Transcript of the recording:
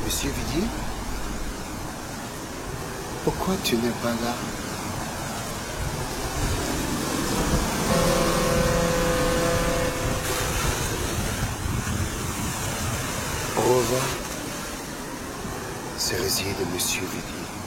Monsieur Vidi, pourquoi tu n'es pas là? Au revoir, cerisier de Monsieur Vidi.